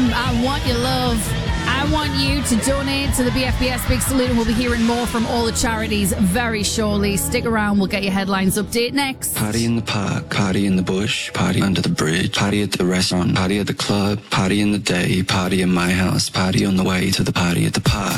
I Want Your Love. I want you to donate to the BFBS Big Salute, and we'll be hearing more from all the charities very shortly. Stick around, we'll get your headlines update next. Party in the park, party in the bush, party under the bridge, party at the restaurant, party at the club, party in the day, party in my house, party on the way to the party at the park.